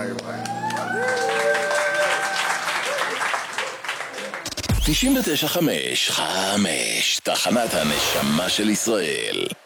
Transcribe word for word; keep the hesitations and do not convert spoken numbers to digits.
וואי וואי. תשעים ותשע חמש, חמש, תחנת הנשמה של ישראל.